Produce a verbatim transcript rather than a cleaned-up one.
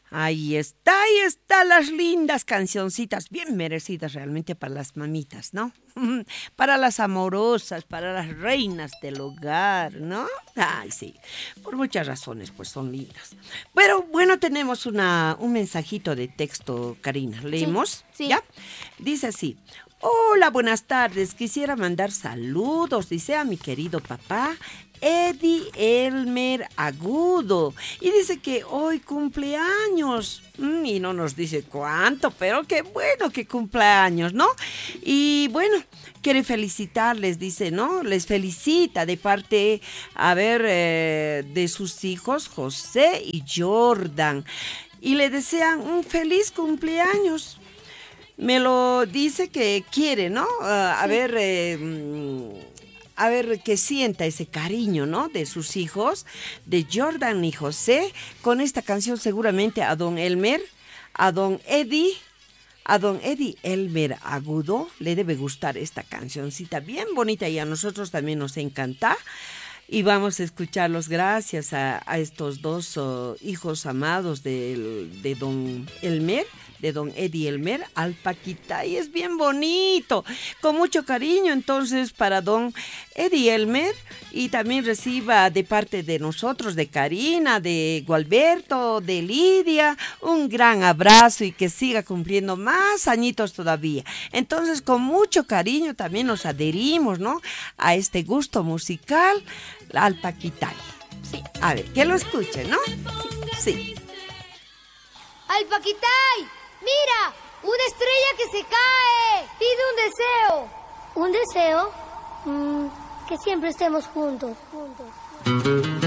Ahí está, ahí están las lindas cancioncitas, bien merecidas realmente para las mamitas, ¿no? Para las amorosas, para las reinas del hogar, ¿no? Ay, sí, por muchas razones, pues son lindas. Pero bueno, tenemos una, un mensajito de texto, Karina. ¿Leemos? Sí, sí. ¿Ya? Dice así. Hola, buenas tardes. Quisiera mandar saludos, dice a mi querido papá, Eddie Elmer Agudo. Y dice que hoy cumpleaños. Mm, y no nos dice cuánto, pero qué bueno que cumpleaños, ¿no? Y bueno, quiere felicitarles, dice, ¿no? Les felicita de parte, a ver, eh, de sus hijos, José y Jordan. Y le desean un feliz cumpleaños. Me lo dice que quiere, ¿no? Uh, a Sí. ver, eh, a ver que sienta ese cariño, ¿no? De sus hijos, de Jordan y José, con esta canción seguramente a don Elmer, a don Eddie, a don Eddie Elmer Agudo, le debe gustar esta cancioncita bien bonita y a nosotros también nos encanta. Y vamos a escucharlos gracias a, a estos dos uh, hijos amados de, de don Elmer, de don Eddie Elmer, Alpaquita, y es bien bonito, con mucho cariño entonces para don Eddie Elmer, y también reciba de parte de nosotros, de Karina, de Gualberto, de Lidia, un gran abrazo y que siga cumpliendo más añitos todavía. Entonces con mucho cariño también nos adherimos, ¿no?, a este gusto musical, Alpaquita. Sí. A ver, que lo escuchen, ¿no? Sí. Sí. ¡Alpaquitay! ¡Mira! ¡Una estrella que se cae! ¡Pide un deseo! ¿Un deseo? Mm, que siempre estemos juntos, juntos.